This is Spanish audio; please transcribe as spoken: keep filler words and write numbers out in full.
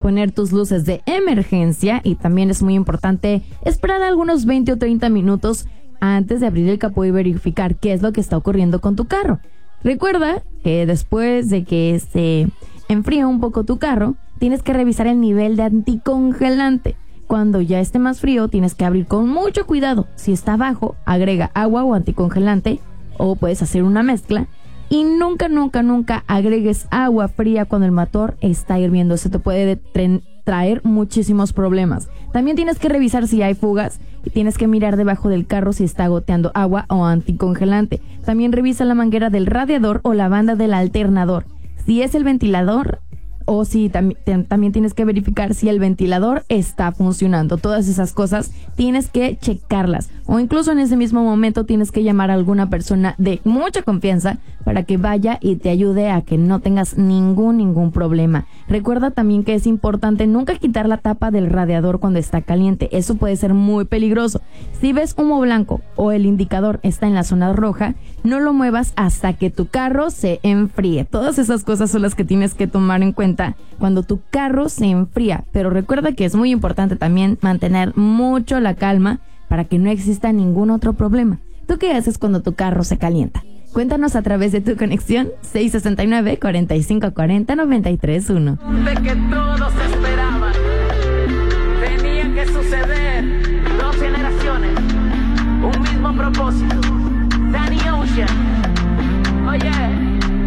poner tus luces de emergencia y también es muy importante esperar algunos veinte o treinta minutos antes de abrir el capó y verificar qué es lo que está ocurriendo con tu carro. Recuerda que después de que se enfríe un poco tu carro, tienes que revisar el nivel de anticongelante. Cuando ya esté más frío, tienes que abrir con mucho cuidado. Si está bajo, agrega agua o anticongelante o puedes hacer una mezcla. Y nunca, nunca, nunca agregues agua fría cuando el motor está hirviendo. Eso te puede tra- traer muchísimos problemas. También tienes que revisar si hay fugas y tienes que mirar debajo del carro si está goteando agua o anticongelante. También revisa la manguera del radiador o la banda del alternador. Si es el ventilador o si tam- te- también tienes que verificar si el ventilador está funcionando. Todas esas cosas tienes que checarlas. O incluso en ese mismo momento tienes que llamar a alguna persona de mucha confianza para que vaya y te ayude a que no tengas ningún, ningún problema. Recuerda también que es importante nunca quitar la tapa del radiador cuando está caliente. Eso puede ser muy peligroso. Si ves humo blanco o el indicador está en la zona roja, no lo muevas hasta que tu carro se enfríe. Todas esas cosas son las que tienes que tomar en cuenta cuando tu carro se enfría. Pero recuerda que es muy importante también mantener mucho la calma para que no exista ningún otro problema. ¿Tú qué haces cuando tu carro se calienta? Cuéntanos a través de tu conexión seis sesenta y nueve, cuarenta y cinco cuarenta, noventa y tres uno. De que todos